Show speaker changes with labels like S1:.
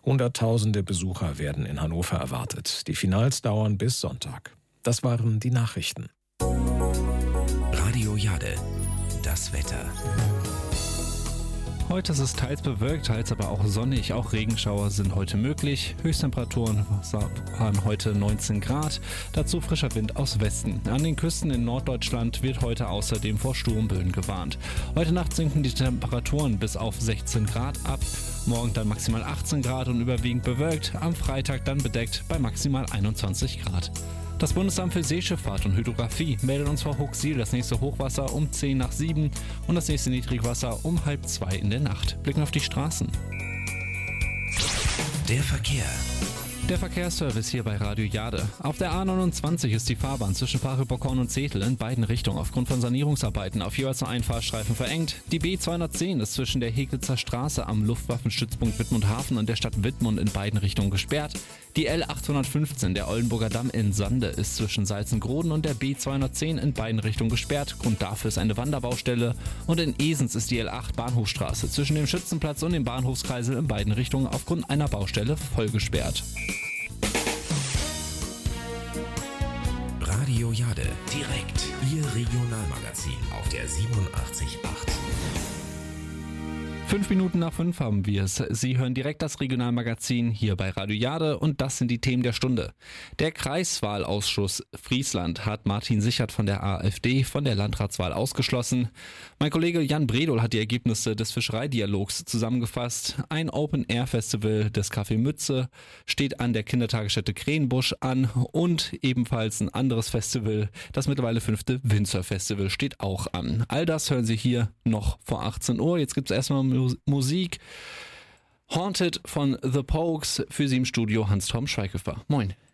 S1: Hunderttausende Besucher werden in Hannover erwartet. Die Finals dauern bis Sonntag. Das waren die Nachrichten.
S2: Radio Jade, das Wetter.
S3: Heute ist es teils bewölkt, teils aber auch sonnig. Auch Regenschauer sind heute möglich. Höchsttemperaturen waren heute 19 Grad. Dazu frischer Wind aus Westen. An den Küsten in Norddeutschland wird heute außerdem vor Sturmböen gewarnt. Heute Nacht sinken die Temperaturen bis auf 16 Grad ab. Morgen dann maximal 18 Grad und überwiegend bewölkt. Am Freitag dann bedeckt bei maximal 21 Grad. Das Bundesamt für Seeschifffahrt und Hydrographie meldet uns vor Huxil das nächste Hochwasser um 10 nach 7 und das nächste Niedrigwasser um 1:30 in der Nacht. Blicken auf die Straßen.
S2: Der Verkehr.
S3: Der Verkehrsservice hier bei Radio Jade. Auf der A29 ist die Fahrbahn zwischen Pachelbockhorn und Zetel in beiden Richtungen aufgrund von Sanierungsarbeiten auf jeweils nur einen Fahrstreifen verengt. Die B210 ist zwischen der Hegelzer Straße am Luftwaffenstützpunkt Wittmund-Hafen und der Stadt Wittmund in beiden Richtungen gesperrt. Die L815, der Oldenburger Damm in Sande, ist zwischen Salzengroden und der B210 in beiden Richtungen gesperrt. Grund dafür ist eine Wanderbaustelle. Und in Esens ist die L8 Bahnhofstraße zwischen dem Schützenplatz und dem Bahnhofskreisel in beiden Richtungen aufgrund einer Baustelle voll gesperrt.
S2: Radio Jade, direkt Ihr Regionalmagazin auf der 87.8.
S3: 5 Minuten nach 5 haben wir es. Sie hören direkt das Regionalmagazin hier bei Radio Jade und das sind die Themen der Stunde. Der Kreiswahlausschuss Friesland hat Martin Sichert von der AfD von der Landratswahl ausgeschlossen. Mein Kollege Jan Bredol hat die Ergebnisse des Fischereidialogs zusammengefasst. Ein Open-Air-Festival des Café Mütze steht an der Kindertagesstätte Krähenbusch an und ebenfalls ein anderes Festival, das mittlerweile 5. Windsurf-Festival, steht auch an. All das hören Sie hier noch vor 18 Uhr. Jetzt gibt es erstmal Musik. Haunted von The Pogues, für Sie im Studio Hans-Tom Schweighöfer. Moin.